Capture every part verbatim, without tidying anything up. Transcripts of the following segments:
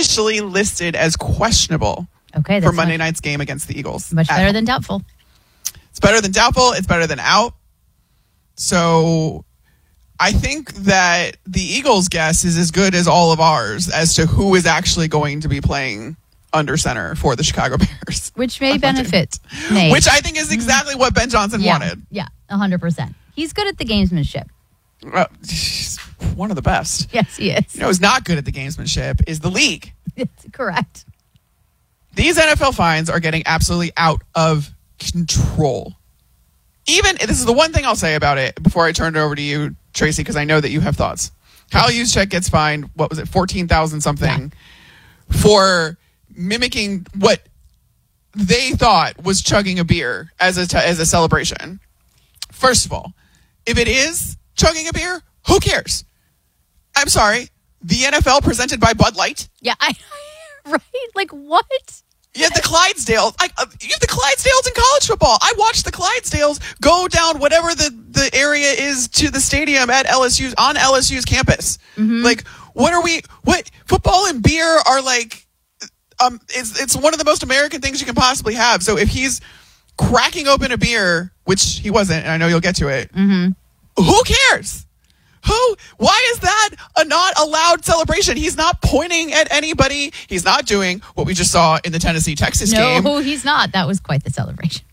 officially listed as questionable okay, that's for Monday much, night's game against the Eagles. Much better home. than doubtful. It's better than doubtful. It's better than out. So I think that the Eagles' guess is as good as all of ours as to who is actually going to be playing under center for the Chicago Bears. Which may benefit Nate. Which I think is exactly what Ben Johnson yeah, wanted. Yeah, one hundred percent. He's good at the gamesmanship. Uh, he's one of the best. Yes, he is. You know who's not good at the gamesmanship is the league. It's correct. These N F L fines are getting absolutely out of control. Even, this is the one thing I'll say about it before I turn it over to you, Tracy, because I know that you have thoughts. Kyle Juszczyk gets fined, what was it, fourteen thousand something, yeah. for mimicking what they thought was chugging a beer as a, t- as a celebration. First of all, if it is chugging a beer, who cares? I'm sorry. The N F L presented by Bud Light? Yeah, I right? Like, what? You have the Clydesdales. I, uh, you have the Clydesdales in college football. I watched the Clydesdales go down whatever the, the area is to the stadium at L S U's on L S U's campus. Mm-hmm. Like, what are we? What football and beer are like? Um, it's it's one of the most American things you can possibly have. So if he's cracking open a beer, which he wasn't, and I know you'll get to it, mm-hmm. who cares? Who? Why is that a not allowed celebration? He's not pointing at anybody. He's not doing what we just saw in the Tennessee-Texas no, game. No, he's not. That was quite the celebration.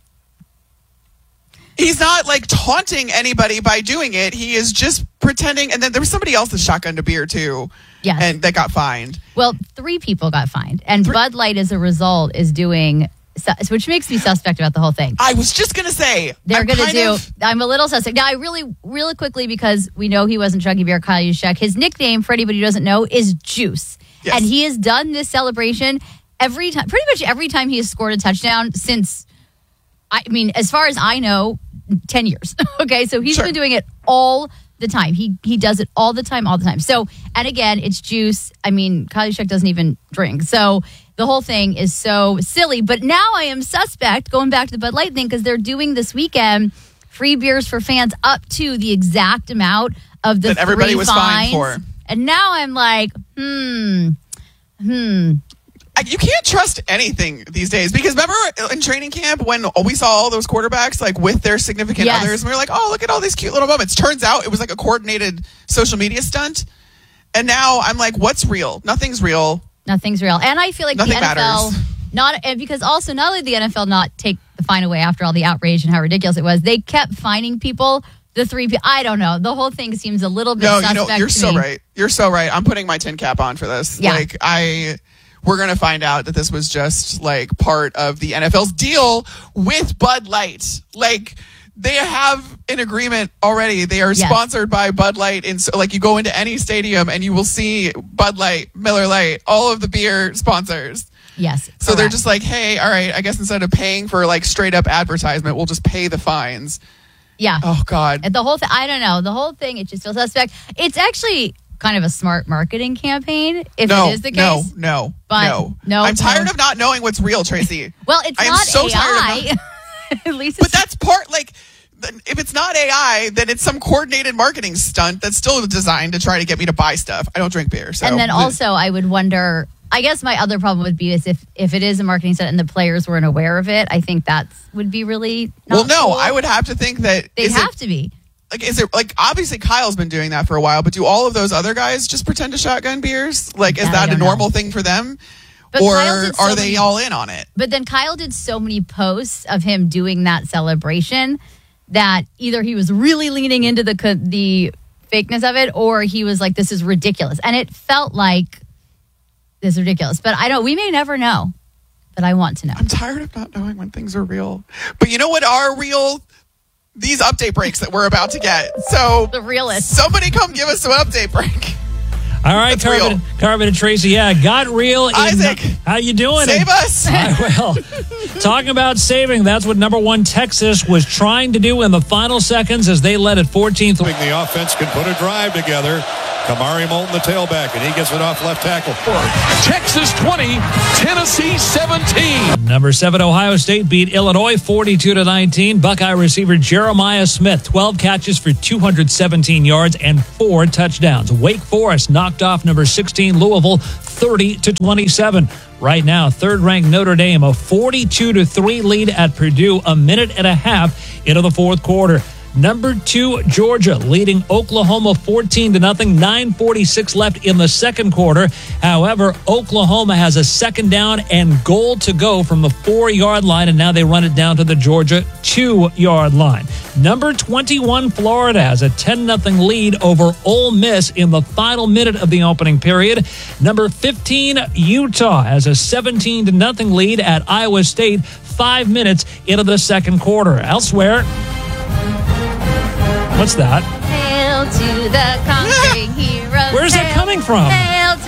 He's not like taunting anybody by doing it. He is just pretending. And then there was somebody else that shotgunned a beer too. Yes. And that got fined. Well, three people got fined. And three- Bud Light, as a result, is doing... which makes me suspect about the whole thing. I was just going to say. They're going to do... Of, I'm a little suspect. Now, I really, really quickly, because we know he wasn't chugging beer, Kyle Juszczyk, his nickname, for anybody who doesn't know, is Juice. Yes. And he has done this celebration every time, pretty much every time he has scored a touchdown since, I mean, as far as I know, ten years. Okay, so he's sure. been doing it all the time. He he does it all the time, all the time. So, and again, it's Juice. I mean, Kyle Juszczyk doesn't even drink. So... the whole thing is so silly. But now I am suspect, going back to the Bud Light thing, because they're doing this weekend free beers for fans up to the exact amount of the that everybody three was fines. fined for. And now I'm like, hmm, hmm. You can't trust anything these days, because remember in training camp when we saw all those quarterbacks like with their significant yes. others, and we were like, oh, look at all these cute little moments. Turns out it was like a coordinated social media stunt. And now I'm like, what's real? Nothing's real. Nothing's real. And I feel like Nothing the N F L, matters. not and because also not only did the N F L not take the fine away after all the outrage and how ridiculous it was, they kept fining people. The three people, I don't know. The whole thing seems a little bit no, suspect. You know, you're to so me. right. You're so right. I'm putting my tin cap on for this. Yeah. Like I, we're gonna find out that this was just like part of the N F L's deal with Bud Light. Like they have an agreement already. They are yes. sponsored by Bud Light, and so like you go into any stadium and you will see Bud Light, Miller Lite, all of the beer sponsors. Yes. So correct. they're just like, hey, all right, I guess instead of paying for like straight up advertisement, we'll just pay the fines. Yeah. Oh God. The whole thing. I don't know. The whole thing. It just feels suspect. It's actually kind of a smart marketing campaign, if no, it is the no, case. no, but no, no. I'm tired no. of not knowing what's real, Tracy. Well, it's I am not so A I. tired of not- At least, but that's part like. If it's not A I, then it's some coordinated marketing stunt that's still designed to try to get me to buy stuff. I don't drink beer. So. And then also, I would wonder. I guess my other problem would be is if if it is a marketing stunt and the players weren't aware of it. I think that would be really not well. No, cool. I would have to think that they'd have it, to be. Like, is it like obviously Kyle's been doing that for a while, but do all of those other guys just pretend to shotgun beers? Like, is Yeah, that I a don't normal know. thing for them? But or Kyle did so are they many- all in on it? But then Kyle did so many posts of him doing that celebration that either he was really leaning into the co- the fakeness of it, or he was like, "This is ridiculous," and it felt like this is ridiculous. But I don't. We may never know. But I want to know. I'm tired of not knowing when things are real. But you know what are real? These update breaks that we're about to get. So The realist. Somebody come give us an update break. All right, Carmen, Carmen and Tracy. Yeah, got real. In, Isaac, how you doing? Save us. I will. Talking about saving, that's what number one Texas was trying to do in the final seconds as they led at fourteenth. The offense can put a drive together. Kamari Moulton, the tailback, and he gets it off left tackle. Texas twenty, Tennessee seventeen. Number seven, Ohio State beat Illinois forty-two to nineteen. Buckeye receiver Jeremiah Smith, twelve catches for two hundred seventeen yards and four touchdowns. Wake Forest knocked off number sixteen Louisville thirty to twenty-seven. Right now, third-ranked Notre Dame, a forty-two to three lead at Purdue, a minute and a half into the fourth quarter. Number two, Georgia leading Oklahoma fourteen to nothing. nine forty-six left in the second quarter. However, Oklahoma has a second down and goal to go from the four-yard line, and now they run it down to the Georgia two-yard line. Number twenty-one, Florida has a ten nothing lead over Ole Miss in the final minute of the opening period. Number fifteen, Utah has a seventeen to nothing lead at Iowa State five minutes into the second quarter. Elsewhere, what's that? Hail to the conquering heroes. Where's that Hail, coming from? Hail